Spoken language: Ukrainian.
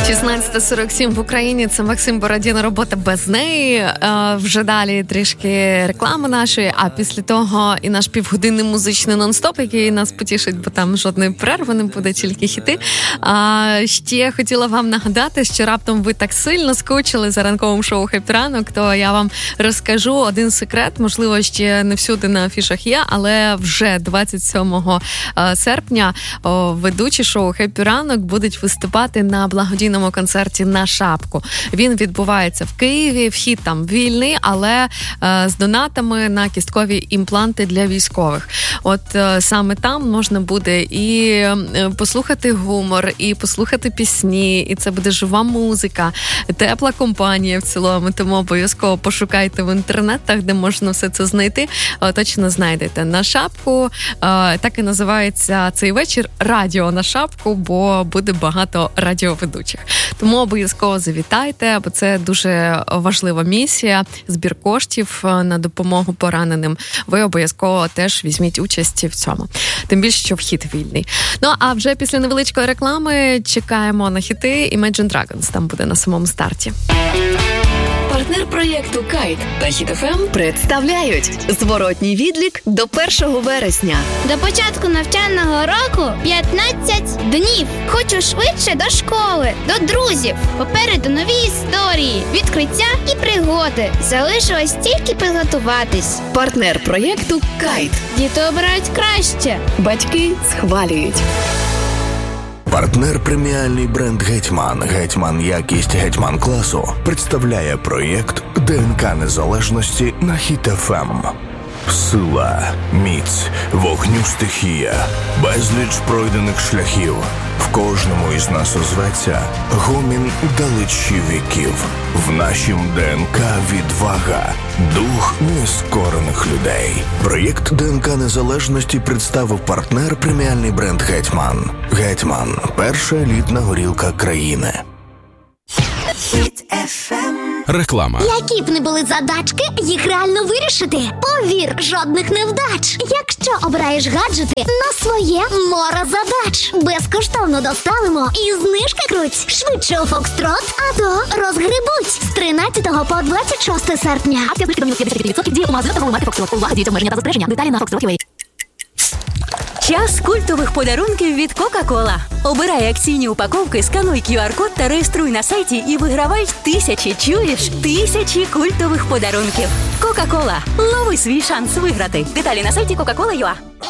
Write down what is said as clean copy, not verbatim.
16:47 в Україні. Це Максим Бородін, робота без неї. Вже далі трішки реклами нашої, а після того і наш півгодинний музичний нон-стоп, який нас потішить, бо там жодної перерви не буде, тільки хіти. Ще хотіла вам нагадати, що раптом ви так сильно скучили за ранковим шоу «Хеппі ранок», то я вам розкажу один секрет, можливо, ще не всюди на афішах є, але вже 27 серпня ведучі шоу «Хеппі ранок» будуть виступати на благодійному концерті «На шапку». Він відбувається в Києві, вхід там вільний, але з донатами на кісткові імпланти для військових. От саме там можна буде і послухати гумор, і послухати пісні, і це буде жива музика, тепла компанія в цілому, тому обов'язково пошукайте в інтернетах, де можна все це знайти. Точно знайдете. «На шапку», так і називається цей вечір «Радіо на шапку», бо буде багато радіоведучих. Тому обов'язково завітайте, бо це дуже важлива місія, збір коштів на допомогу пораненим. Ви обов'язково теж візьміть участь в цьому. Тим більше, що вхід вільний. Ну, а вже після невеличкої реклами чекаємо на хіти. Imagine Dragons там буде на самому старті. Партнер проєкту «Кайт» та «Хіт ФМ» представляють зворотній відлік до 1 вересня. До початку навчального року 15 днів. Хочу швидше до школи, до друзів. Попереду нові історії, відкриття і пригоди. Залишилось тільки підготуватись. Партнер проєкту «Кайт». Діти обирають краще. Батьки схвалюють. Партнер преміальний бренд «Гетьман». «Гетьман» якість «Гетьман» класу представляє проєкт ДНК незалежності на «Хіт ФМ». Сила, міць, вогню стихія, безліч пройдених шляхів. В кожному із нас озветься гомін далечі віків. В нашім ДНК відвага, дух нескорених людей. Проєкт ДНК незалежності представив партнер преміальний бренд «Гетьман». «Гетьман» – перша елітна горілка країни. Реклама. Які б не були задачки, їх реально вирішити. Повір, жодних невдач. Якщо обираєш гаджети на своє море задач. Безкоштовно доставимо і знижки круть. Швидше у Фокстрот, а то розгребуть. З 13 по 26 серпня. Акція знижки до мінус 50% діє у магазинах та маркет Фокстрот. Увага, діти, обмеження та застереження. Деталі на Фокстрот.ua. Час культових подарунків від Кока-Кола. Обирай акційні упаковки, скануй QR-код та реєструй на сайті і вигравай тисячі культових подарунків. Кока-Кола. Лови свій шанс виграти. Деталі на сайті Coca-Cola.ua.